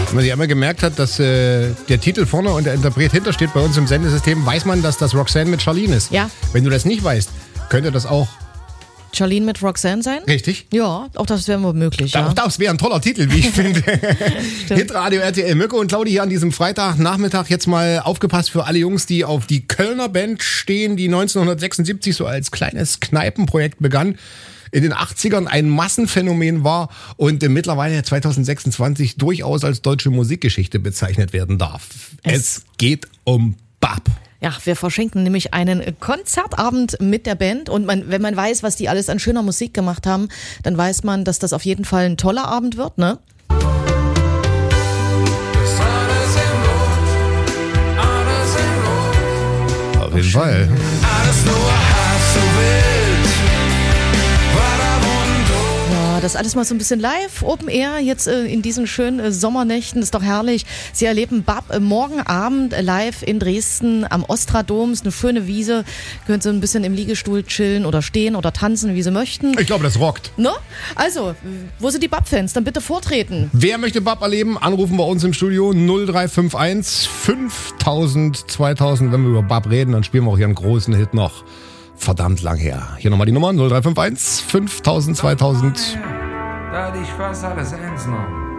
Wenn man sich einmal gemerkt hat, dass der Titel vorne und der Interpret hinter steht bei uns im Sendesystem, weiß man, dass das Roxanne mit Charlene ist. Ja. Wenn du das nicht weißt, könnte das auch Charlene mit Roxanne sein? richtig. Ja, auch das wäre wohl möglich. Auch Ja. das wäre ein toller Titel, wie ich finde. Hitradio RTL. Mirko und Claudi hier an diesem Freitagnachmittag. Jetzt mal aufgepasst für alle Jungs, die auf die Kölner Band stehen, die 1976 so als kleines Kneipenprojekt begann. In den 80ern ein Massenphänomen war und mittlerweile 2026 durchaus als deutsche Musikgeschichte bezeichnet werden darf. Es geht um Bab. Ja, wir verschenken nämlich einen Konzertabend mit der Band und wenn man weiß, was die alles an schöner Musik gemacht haben, dann weiß man, dass das auf jeden Fall ein toller Abend wird, ne? Auf jeden Fall. Alles nur halb so wild, war da Ja, das alles mal so ein bisschen live, Open Air, jetzt in diesen schönen Sommernächten, ist doch herrlich. Sie erleben Bab morgen Abend live in Dresden am Ostradom, ist eine schöne Wiese, können Sie ein bisschen im Liegestuhl chillen oder stehen oder tanzen, wie Sie möchten. Ich glaube, das rockt. Ne? Also, wo sind die Bab-Fans? Dann bitte vortreten. Wer möchte Bab erleben? Anrufen bei uns im Studio 0351 5000 2000. Wenn wir über Bab reden, dann spielen wir auch hier einen großen Hit noch. Verdammt lang her. Hier nochmal die Nummer 0351 5000 2000. da dich fast alles ernst genommen.